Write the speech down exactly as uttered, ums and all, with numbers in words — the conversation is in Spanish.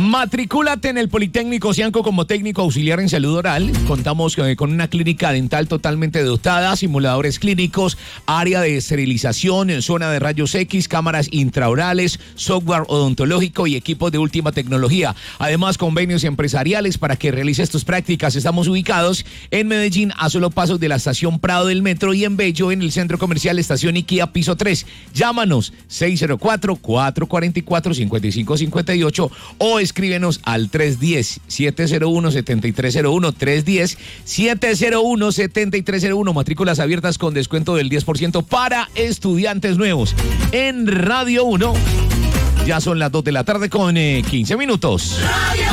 Matricúlate en el Politécnico Cianco como técnico auxiliar en salud oral. Contamos eh, con una clínica dental totalmente dotada, simuladores clínicos, área de esterilización, zona de rayos X, cámaras intraorales, software odontológico y equipos de última tecnología. Además, convenios empresariales para que realices tus prácticas. Estamos ubicados en Medellín, a solo pasos de la estación Prado del Metro, y en Bello, en el centro comercial Estación IKEA, piso tres. Llámanos seis cero cuatro, cuatro cuatro cuatro, cinco cinco cinco ocho o escríbenos al tres uno cero, siete cero uno, siete tres cero uno, tres uno cero, siete cero uno, siete tres cero uno. Matrículas abiertas con descuento del diez por ciento para estudiantes nuevos. En Radio uno, ya son las dos de la tarde con eh, quince minutos. Radio